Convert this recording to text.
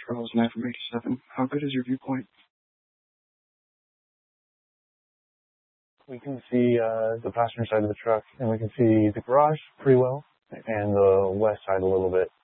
Charles, 9 from 87. How good is your viewpoint? We can see the passenger side of the truck, and we can see the garage pretty well, and the west side a little bit.